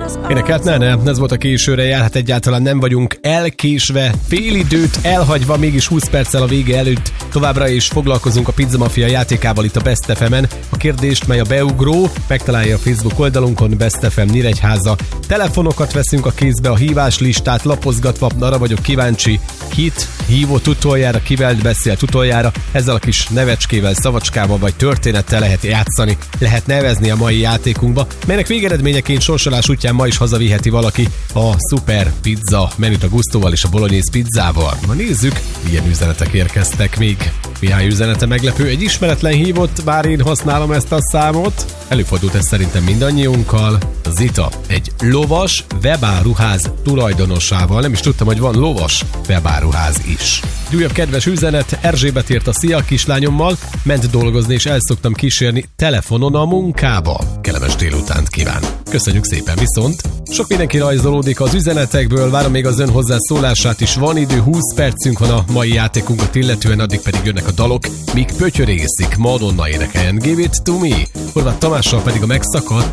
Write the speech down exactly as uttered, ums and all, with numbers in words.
Énekelt Nene, ez volt a Későre jár, hát egyáltalán nem vagyunk elkésve, fél időt elhagyva, mégis húsz perccel a vége előtt továbbra is foglalkozunk a Pizza Mafia játékával itt a Best ef em-en. A kérdést, mely a beugró, megtalálja a Facebook oldalunkon, Best ef em Nyíregyháza. Telefonokat veszünk a kézbe, a hívás listát lapozgatva, arra vagyok kíváncsi, kit hívott utoljára, kivel beszélt utoljára, ezzel a kis nevecskével, szavacskával vagy történettel lehet játszani, lehet nevezni a mai játékunkba, melynek végeredményeként sorsolás útján ma is hazaviheti valaki a szuper pizza menüt a gusztóval és a bolognese pizzával. Ma nézzük, milyen üzenetek érkeztek még. Mihály üzenete meglepő, egy ismeretlen hívott, bár én használom ezt a számot. Előfordult ez szerintem mindannyiunkkal. Zita, egy lovas webáruház tulajdonosával. Nem is tudtam, hogy van lovas webáruház is. Egy újabb kedves üzenet, Erzsébet írt a szia kislányommal, ment dolgozni és el szoktam kísérni telefonon a munkába. Kellemes délutánt kíván. Köszönjük szépen, viszont sok mindenki rajzolódik az üzenetekből, várom még az ön hozzászólását is, van idő, húsz percünk van a mai játékunkat illetően, addig pedig jönnek a dalok, míg pötyörészik, Madonna énekeljen Give It To Me, Horváth Tamással pedig a megszakadt